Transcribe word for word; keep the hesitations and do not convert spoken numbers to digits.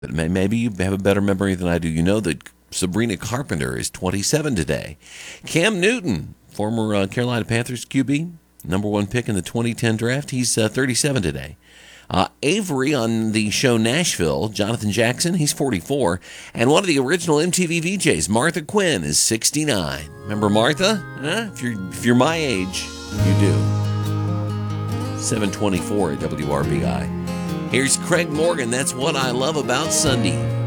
But may- maybe you have a better memory than I do. You know that Sabrina Carpenter is twenty-seven today. Cam Newton, former uh, Carolina Panthers Q B, number one pick in the twenty ten draft, he's uh, thirty-seven today. Uh, Avery on the show Nashville, Jonathan Jackson, he's forty-four. And one of the original M T V V Js, Martha Quinn, is sixty-nine. Remember Martha? Huh? If you're, if you're my age, you do. seven twenty-four at W R B I. Here's Craig Morgan. That's what I love about Sunday.